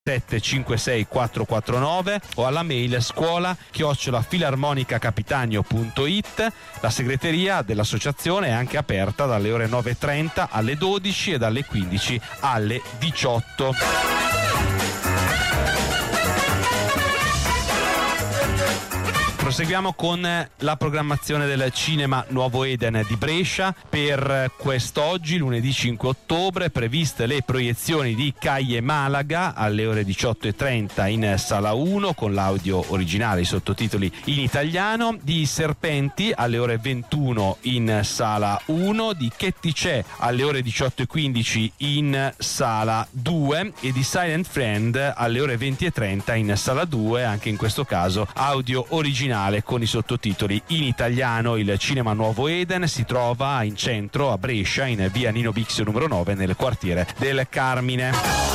756 449 o alla mail scuola@filarmonicacapitagno.it. La segreteria dell'associazione è anche aperta dalle ore 9:30 alle 12 e dalle 15 alle 18. Proseguiamo con la programmazione del Cinema Nuovo Eden di Brescia. Per quest'oggi, lunedì 5 ottobre, previste le proiezioni di Caie Malaga alle ore 18:30 in Sala 1 con l'audio originale, i sottotitoli in italiano, di Serpenti alle ore 21 in Sala 1, di Chetticè alle ore 18:15 in Sala 2 e di Silent Friend alle ore 20:30 in Sala 2, anche in questo caso audio originale con i sottotitoli in italiano. Il Cinema Nuovo Eden si trova in centro a Brescia, in via Nino Bixio numero 9, nel quartiere del Carmine.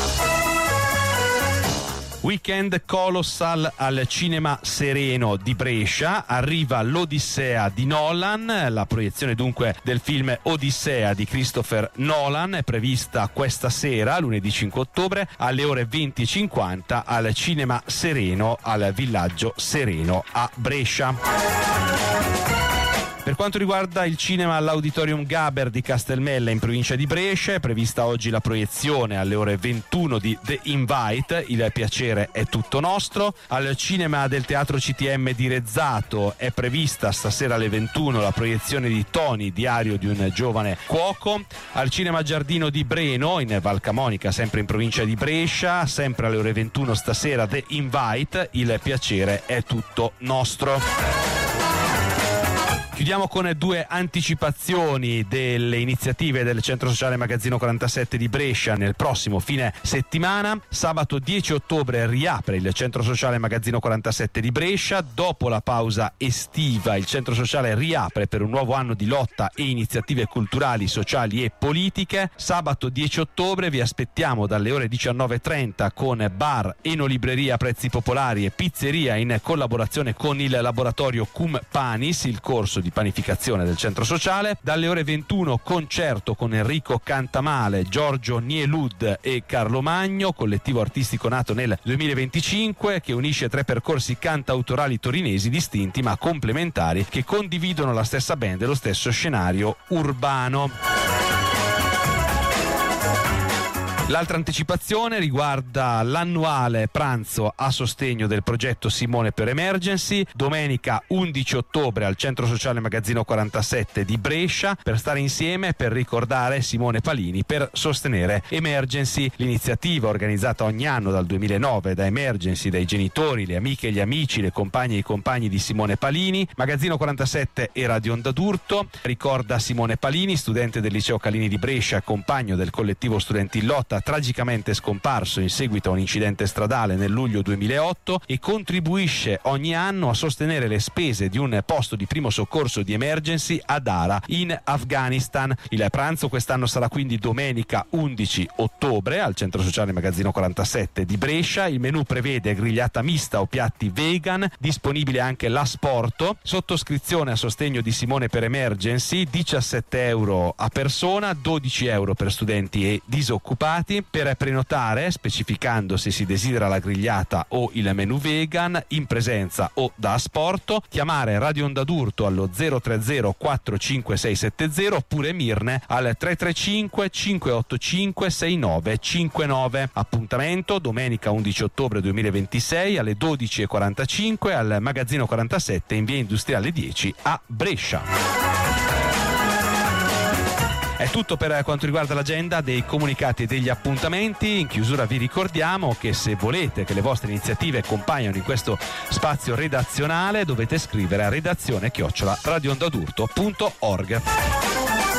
Weekend Colossal al Cinema Sereno di Brescia. Arriva l'Odissea di Nolan. La proiezione dunque del film Odissea di Christopher Nolan è prevista questa sera, lunedì 5 ottobre, alle ore 20:50 al Cinema Sereno al Villaggio Sereno a Brescia. Per quanto riguarda il cinema all'Auditorium Gaber di Castelmella in provincia di Brescia, è prevista oggi la proiezione alle ore 21 di The Invite, Il piacere è tutto nostro. Al cinema del Teatro CTM di Rezzato è prevista stasera alle 21 la proiezione di Tony, diario di un giovane cuoco. Al cinema Giardino di Breno in Val Camonica, sempre in provincia di Brescia, sempre alle ore 21 stasera The Invite, Il piacere è tutto nostro. Chiudiamo con due anticipazioni delle iniziative del Centro Sociale Magazzino 47 di Brescia nel prossimo fine settimana. Sabato 10 ottobre riapre il Centro Sociale Magazzino 47 di Brescia. Dopo la pausa estiva il Centro Sociale riapre per un nuovo anno di lotta e iniziative culturali, sociali e politiche. Sabato 10 ottobre vi aspettiamo dalle ore 19:30 con bar, enolibreria a prezzi popolari e pizzeria in collaborazione con il laboratorio Cum Panis, il corso di panificazione del centro sociale. Dalle ore 21 concerto con Enrico Cantamale, Giorgio Nielud e Carlo Magno, collettivo artistico nato nel 2025 che unisce 3 percorsi cantautorali torinesi distinti ma complementari che condividono la stessa band e lo stesso scenario urbano. L'altra anticipazione riguarda l'annuale pranzo a sostegno del progetto Simone per Emergency, domenica 11 ottobre al Centro Sociale Magazzino 47 di Brescia, per stare insieme, per ricordare Simone Palini, per sostenere Emergency, l'iniziativa organizzata ogni anno dal 2009 da Emergency, dai genitori, le amiche e gli amici, le compagne e i compagni di Simone Palini. Magazzino 47 e Radio Onda d'Urto ricorda Simone Palini, studente del Liceo Calini di Brescia, compagno del collettivo Studenti in Lotta, tragicamente scomparso in seguito a un incidente stradale nel luglio 2008, e contribuisce ogni anno a sostenere le spese di un posto di primo soccorso di Emergency a Dara in Afghanistan. Il pranzo quest'anno sarà quindi domenica 11 ottobre al Centro Sociale Magazzino 47 di Brescia. Il menù prevede grigliata mista o piatti vegan, disponibile anche l'asporto, sottoscrizione a sostegno di Simone per Emergency, 17 euro a persona, 12 euro per studenti e disoccupati. Per prenotare, specificando se si desidera la grigliata o il menù vegan, in presenza o da asporto, chiamare Radio Onda d'Urto allo 030 45670 oppure Mirne al 335 585 6959. Appuntamento domenica 11 ottobre 2026 alle 12:45 al Magazzino 47 in via Industriale 10 a Brescia. È tutto per quanto riguarda l'agenda dei comunicati e degli appuntamenti. In chiusura vi ricordiamo che se volete che le vostre iniziative compaiono in questo spazio redazionale dovete scrivere a redazione@radioondadurto.org.